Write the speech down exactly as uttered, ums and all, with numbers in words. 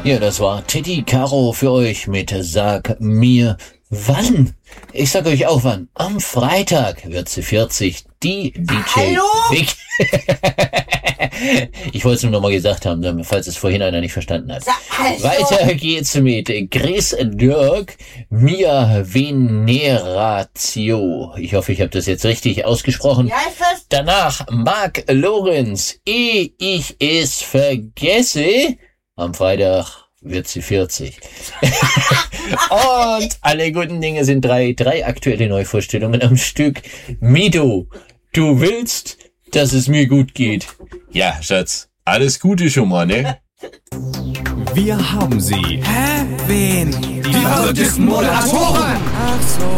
Ja, das war Teddy Caro für euch mit Sag mir wann. Ich sag euch auch wann. Am Freitag wird sie vierzig. Die D J Hallo? Vic. Ich wollte es nur nochmal gesagt haben, falls es vorhin einer nicht verstanden hat. Also. Weiter geht's mit Chris Dirk, Mia Veneratio. Ich hoffe, ich habe das jetzt richtig ausgesprochen. Ja, ich weiß. Danach Mark Lorenz, ehe ich es vergesse. Am Freitag wird sie vierzig. Und alle guten Dinge sind drei. Drei aktuelle Neuvorstellungen am Stück. Mido, du willst, dass es mir gut geht. Ja, Schatz, alles Gute schon mal, ne? Wir haben sie. Hä? Wen? Die verrücktesten Moderatoren. Ach so.